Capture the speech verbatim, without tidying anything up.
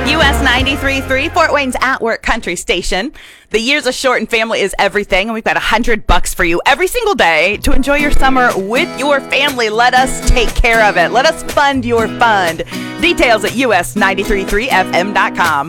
U S ninety-three point three, Fort Wayne's At Work Country Station. The years are short and family is everything, and we've got a hundred bucks for you every single day to enjoy your summer with your family. Let us take care of it. Let us fund your fund. Details at U S nine three three F M dot com.